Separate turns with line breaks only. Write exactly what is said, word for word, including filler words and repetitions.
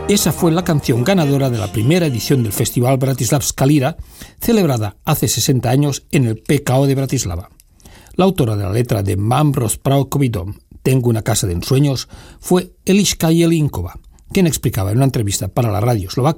Esa fue la canción ganadora de la primera edición del Festival Bratislavska Lira, celebrada hace sesenta años en el P K O de Bratislava. La autora de la letra de Mám rozprávkový dom, Tengo una casa de ensueños, fue Eliška Jelínkova, quien explicaba en una entrevista para la radio eslovaca